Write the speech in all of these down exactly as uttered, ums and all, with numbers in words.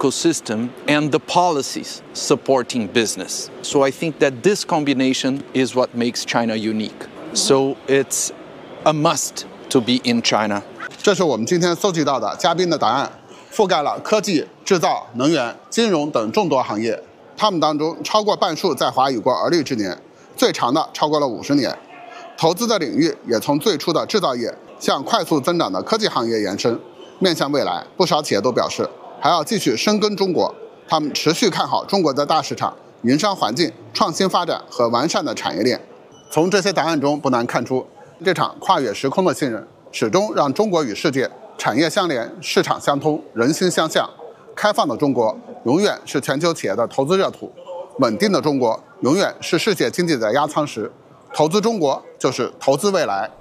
ecosystem and the policies supporting business. So I think that this combination is what makes China unique. So it's a must to be in China. 这是我们今天搜集到的嘉宾的答案，覆盖了科技、制造、能源、金融等众多行业。他们当中超过半数在华有过而立之年，最长的超过了五十年。投资的领域也从最初的制造业向快速增长的科技行业延伸。面向未来，不少企业都表示还要继续深耕中国。他们持续看好中国的大市场、营商环境、创新发展和完善的产业链。从这些答案中不难看出，这场跨越时空的信任始终让中国与世界产业相连、市场相通、人心相向。开放的中国永远是全球企业的投资热土，稳定的中国永远是世界经济的压舱石。投资中国就是投资未来。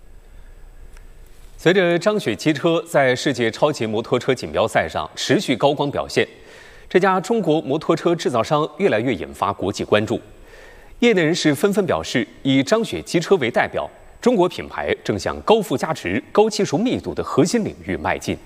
随着张雪机车在世界超级摩托车锦标赛上持续高光表现，这家中国摩托车制造商越来越引发国际关注。业内人士纷纷表示，以张雪机车为代表，中国品牌正向高附加值、高技术密度的核心领域迈进。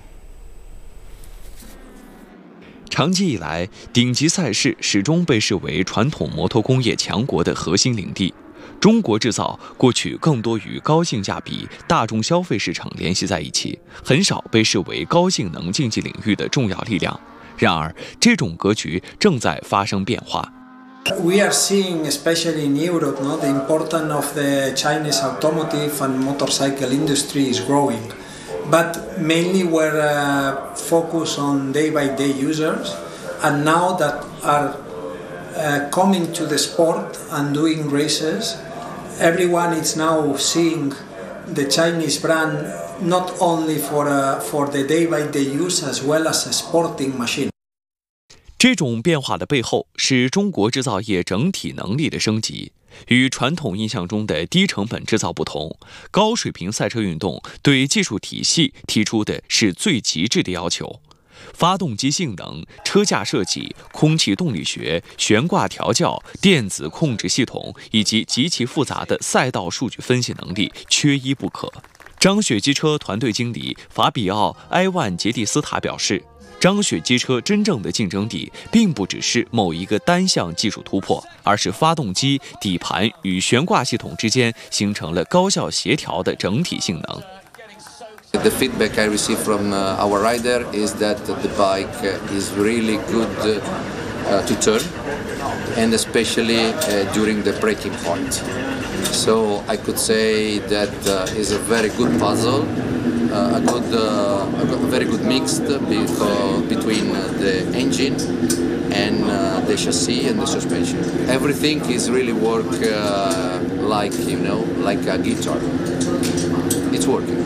长期以来，顶级赛事始终被视为传统摩托工业强国的核心领地。中国制造过去更多与高性价比、大众消费市场联系在一起，很少被视为高性能竞技领域的重要力量。然而，这种格局正在发生变化。 We are seeing, especially in Europe, no, the importance of the Chinese automotive and motorcycle industry is growing, but mainly we're uh, focused on day-by-day users, and now that are uh, coming to the sport and doing races, everyone is now seeing the Chinese brand not only for uh, for the day-by-day use as well as a sporting machine. 这种变化的背后是中国制造业整体能力的升级。与传统印象中的低成本制造不同，高水平赛车运动对技术体系提出的是最极致的要求。发动机性能、车架设计、空气动力学、悬挂调教、电子控制系统以及极其复杂的赛道数据分析能力缺一不可。张雪机车团队经理法比奥·埃万杰蒂斯塔表示，张雪机车真正的竞争力并不只是某一个单项技术突破，而是发动机、底盘与悬挂系统之间形成了高效协调的整体性能。 The feedback I receive from uh, our rider is that the bike is really good uh, to turn, and especially uh, during the braking point. So I could say that uh, is a very good puzzle, uh, a good, uh, a very good mix between the engine and uh, the chassis and the suspension. Everything is really work uh, like you know, like a guitar. It's working.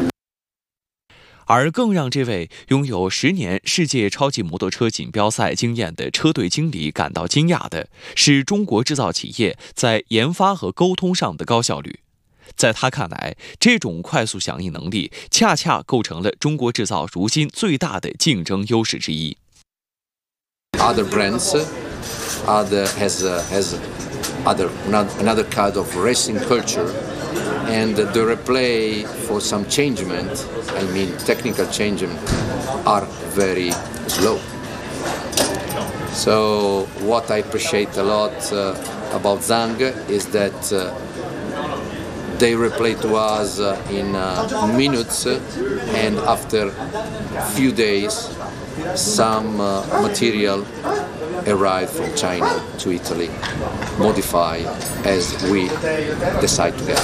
而更让这位拥有十年世界超级摩托车锦标赛经验的车队经理感到惊讶的是，中国制造企业在研发和沟通上的高效率。在他看来，这种快速响应能力恰恰构成了中国制造如今最大的竞争优势之一。 Other brands, other has uh, has other another kind of racing culture. And the replay for some changement, I mean technical changement, are very slow. So what I appreciate a lot uh, about Zhang is that uh, they replay to us uh, in uh, minutes, and after few days, some uh, material arrived from China to Italy, modified as we decide together.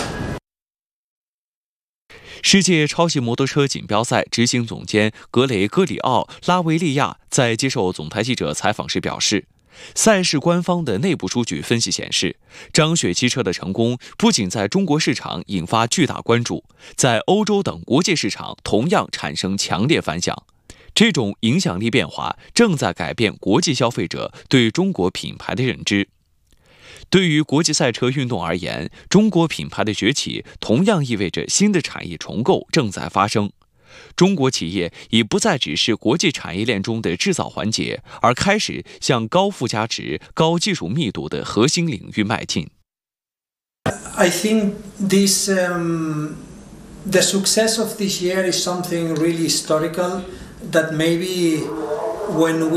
世界超级摩托车锦标赛执行总监格雷戈里奥·拉维利亚在接受总台记者采访时表示，赛事官方的内部数据分析显示，张雪机车的成功不仅在中国市场引发巨大关注，在欧洲等国际市场同样产生强烈反响。这种影响力变化正在改变国际消费者对中国品牌的认知。对于国际赛车运动而言，中国品牌的崛起同样意味着新的产业重构正在发生。中国企业已不再只是国际产业链中的制造环节，而开始向高附加值、高技术密度的核心领域迈进。 I think this um, the success of this year is something really historical that maybe when we